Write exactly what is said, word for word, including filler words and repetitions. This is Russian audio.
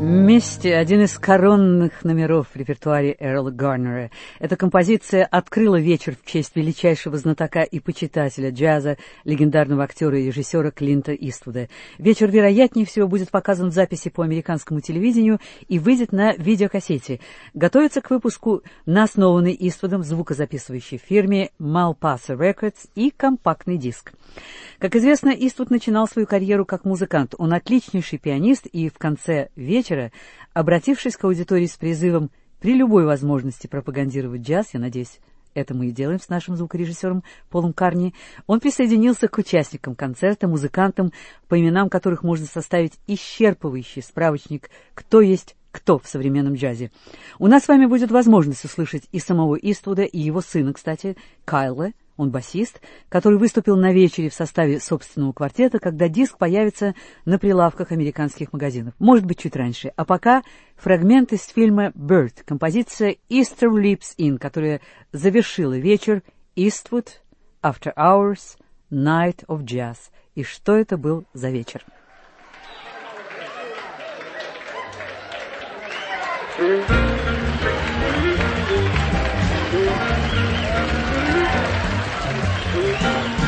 Вместе один из коронных номеров в репертуаре Эрла Гарнера. Эта композиция открыла вечер в честь величайшего знатока и почитателя джаза, легендарного актера и режиссера Клинта Иствуда. Вечер, вероятнее всего, будет показан в записи по американскому телевидению и выйдет на видеокассете. Готовится к выпуску на основанной Иствудом звукозаписывающей фирме Malpaso Records и компактный диск. Как известно, Иствуд начинал свою карьеру как музыкант. Он отличнейший пианист и в конце вечера, обратившись к аудитории с призывом при любой возможности пропагандировать джаз, я надеюсь, это мы и делаем с нашим звукорежиссером Полом Карни, он присоединился к участникам концерта, музыкантам, по именам которых можно составить исчерпывающий справочник «Кто есть кто в современном джазе». У нас с вами будет возможность услышать и самого Иствуда, и его сына, кстати, Кайла, он басист, который выступил на вечере в составе собственного квартета, когда диск появится на прилавках американских магазинов. Может быть, чуть раньше. А пока фрагмент из фильма «Bird», композиция «Easter Leaps In», которая завершила вечер «Eastwood, After Hours, Night of Jazz». И что это был за вечер? Thank you.